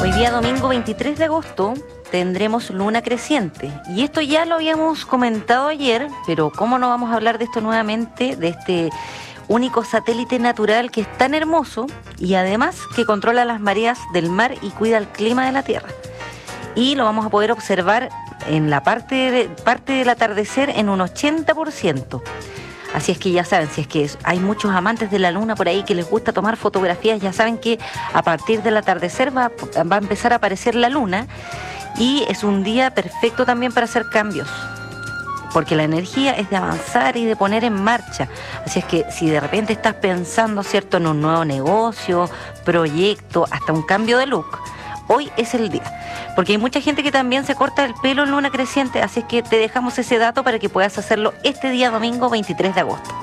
Hoy día domingo 23 de agosto tendremos luna creciente y esto ya lo habíamos comentado ayer, pero ¿cómo no vamos a hablar de esto nuevamente, de este único satélite natural que es tan hermoso y además que controla las mareas del mar y cuida el clima de la Tierra? Y lo vamos a poder observar en la parte del atardecer en un 80%. Así es que ya saben, si es que hay muchos amantes de la luna por ahí que les gusta tomar fotografías, ya saben que a partir del atardecer va a empezar a aparecer la luna y es un día perfecto también para hacer cambios, porque la energía es de avanzar y de poner en marcha. Así es que si de repente estás pensando, ¿cierto?, en un nuevo negocio, proyecto, hasta un cambio de look, hoy es el día. Porque hay mucha gente que también se corta el pelo en luna creciente, así es que te dejamos ese dato para que puedas hacerlo este día domingo 23 de agosto.